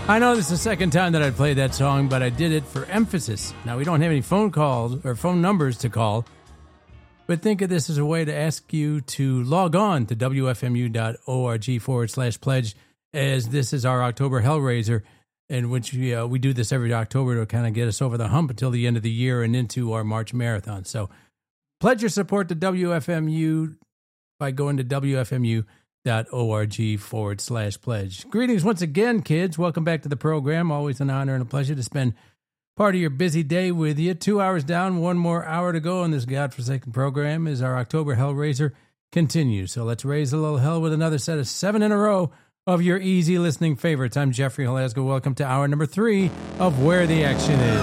I know this is the second time that I played that song, but I did it for emphasis. Now, we don't have any phone calls or phone numbers to call, but think of this as a way to ask you to log on to wfmu.org/pledge, as this is our October Hellraiser, in which we do this every October to kind of get us over the hump until the end of the year and into our March marathon. So pledge your support to WFMU by going to wfmu.org/pledge. Greetings once again, kids. Welcome back to the program. Always an honor and a pleasure to spend part of your busy day with you. 2 hours down, one more hour to go on this godforsaken program as our October Hellraiser continues. So let's raise a little hell with another set of 7 in a row of your easy listening favorites. I'm Jeffrey Halasco. Welcome to hour number 3 of Where the Action Is.